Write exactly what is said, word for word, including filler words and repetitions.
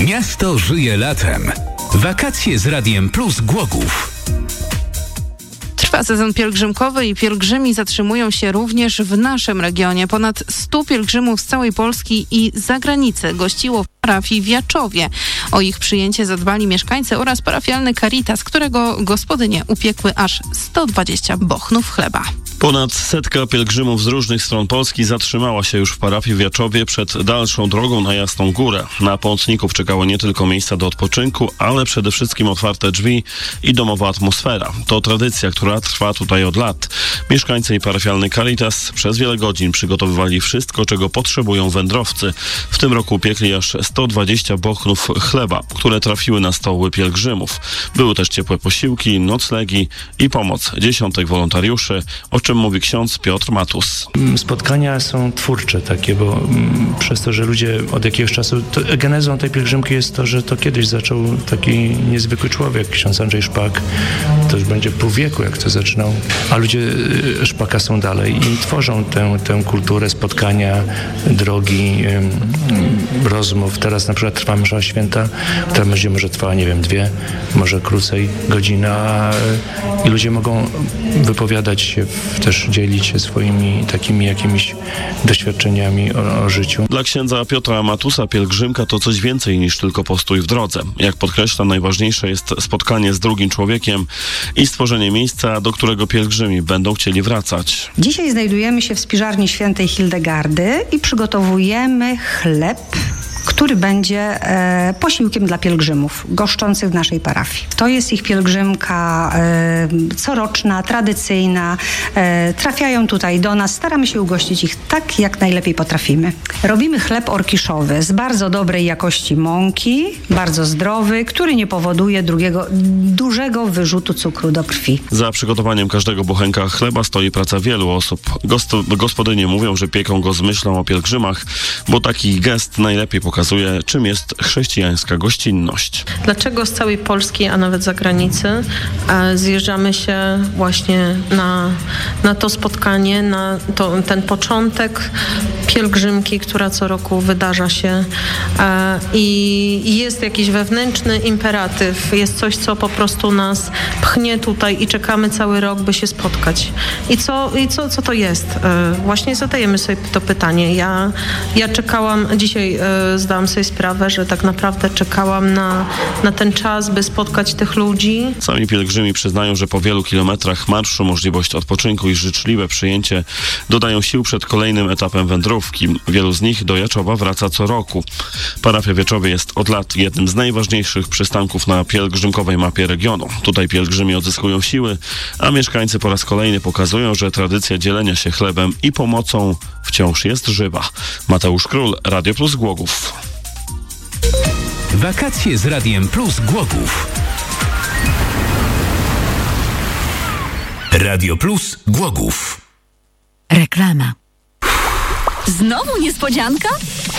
Miasto żyje latem. Wakacje z Radiem Plus Głogów. Trwa sezon pielgrzymkowy i pielgrzymi zatrzymują się również w naszym regionie. Ponad stu pielgrzymów z całej Polski i zagranicy gościło w parafii w Jaczowie. O ich przyjęcie zadbali mieszkańcy oraz parafialny Caritas, którego gospodynie upiekły aż sto dwadzieścia bochnów chleba. Ponad setka pielgrzymów z różnych stron Polski zatrzymała się już w parafii w Jaczowie przed dalszą drogą na Jasną Górę. Na pątników czekało nie tylko miejsca do odpoczynku, ale przede wszystkim otwarte drzwi i domowa atmosfera. To tradycja, która trwa tutaj od lat. Mieszkańcy i parafialny Caritas przez wiele godzin przygotowywali wszystko, czego potrzebują wędrowcy. W tym roku upiekli aż sto dwadzieścia bochnów chleba, które trafiły na stoły pielgrzymów. Były też ciepłe posiłki, noclegi i pomoc dziesiątek wolontariuszy, o czym mówi ksiądz Piotr Matus. Spotkania są twórcze takie, bo mm, przez to, że ludzie od jakiegoś czasu, to, genezą tej pielgrzymki jest to, że to kiedyś zaczął taki niezwykły człowiek, ksiądz Andrzej Szpak. To już będzie pół wieku, jak to zaczynał, a ludzie y, Szpaka są dalej i tworzą tę, tę kulturę spotkania, drogi, y, rozmów. Teraz na przykład trwa msza święta, która będzie może trwała, nie wiem, dwie, może krócej, godzina y, i ludzie mogą wypowiadać się w też dzielić się swoimi takimi jakimiś doświadczeniami o, o życiu. Dla księdza Piotra Matusa pielgrzymka to coś więcej niż tylko postój w drodze. Jak podkreśla, najważniejsze jest spotkanie z drugim człowiekiem i stworzenie miejsca, do którego pielgrzymi będą chcieli wracać. Dzisiaj znajdujemy się w spiżarni świętej Hildegardy i przygotowujemy chleb, który będzie e, posiłkiem dla pielgrzymów goszczących w naszej parafii. To jest ich pielgrzymka e, coroczna, tradycyjna. E, trafiają tutaj do nas. Staramy się ugościć ich tak, jak najlepiej potrafimy. Robimy chleb orkiszowy z bardzo dobrej jakości mąki, bardzo zdrowy, który nie powoduje drugiego, dużego wyrzutu cukru do krwi. Za przygotowaniem każdego bochenka chleba stoi praca wielu osób. Gost- gospodynie mówią, że pieką go z myślą o pielgrzymach, bo taki gest najlepiej pokazuje, czym jest chrześcijańska gościnność. Dlaczego z całej Polski, a nawet z zagranicy e, zjeżdżamy się właśnie na, na to spotkanie, na to, ten początek pielgrzymki, która co roku wydarza się e, i jest jakiś wewnętrzny imperatyw, jest coś, co po prostu nas pchnie tutaj i czekamy cały rok, by się spotkać. I co, i co, co to jest? E, właśnie zadajemy sobie to pytanie. Ja, ja czekałam, dzisiaj e, zdałam sobie sprawę, że tak naprawdę czekałam na, na ten czas, by spotkać tych ludzi. Sami pielgrzymi przyznają, że po wielu kilometrach marszu możliwość odpoczynku i życzliwe przyjęcie dodają sił przed kolejnym etapem wędrówki. Wielu z nich do Jaczowa wraca co roku. Parafia w Jaczowie jest od lat jednym z najważniejszych przystanków na pielgrzymkowej mapie regionu. Tutaj pielgrzymi odzyskują siły, a mieszkańcy po raz kolejny pokazują, że tradycja dzielenia się chlebem i pomocą wciąż jest żywa. Mateusz Król, Radio Plus Głogów. Wakacje z Radiem Plus Głogów. Radio Plus Głogów. Reklama. Znowu niespodzianka?